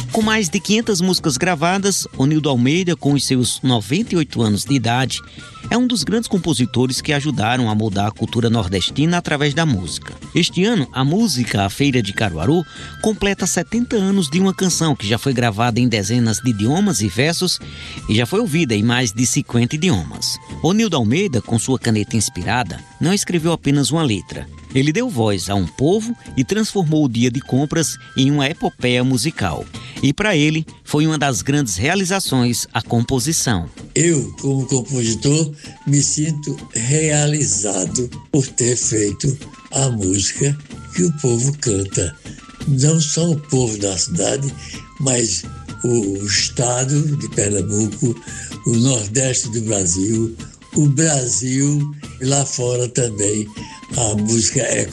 Com mais de 500 músicas gravadas, Onildo Almeida, com os seus 98 anos de idade, é um dos grandes compositores que ajudaram a moldar a cultura nordestina através da música. Este ano, a música A Feira de Caruaru completa 70 anos de uma canção que já foi gravada em dezenas de idiomas e versos e já foi ouvida em mais de 50 idiomas. Onildo Almeida, com sua caneta inspirada, não escreveu apenas uma letra. Ele deu voz a um povo e transformou o dia de compras em uma epopeia musical. E para ele, foi uma das grandes realizações a composição. Eu, como compositor, me sinto realizado por ter feito a música que o povo canta. Não só o povo da cidade, mas o estado de Pernambuco, o Nordeste do Brasil, o Brasil e lá fora também. A música é